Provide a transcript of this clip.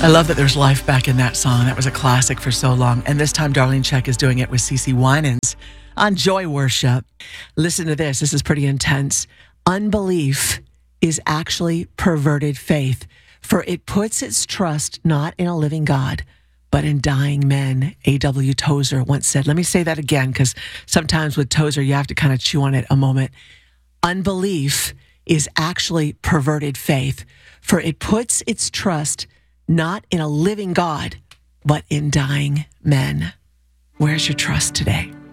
I love that there's life back in that song. That was a classic for so long. And this time, Darlene Zschech is doing it with CeCe Winans on Joy Worship. Listen to this. This is pretty intense. Unbelief is actually perverted faith, for it puts its trust not in a living God, but in dying men. A.W. Tozer once said. Let me say that again, because sometimes with Tozer, you have to kind of chew on it a moment. Unbelief is actually perverted faith, for it puts its trust not in a living God, but in dying men. Where's your trust today?